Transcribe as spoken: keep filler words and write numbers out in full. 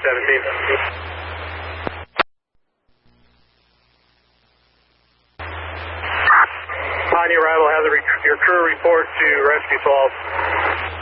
seventeen. On your arrival, have the, your crew report to Rescue twelve.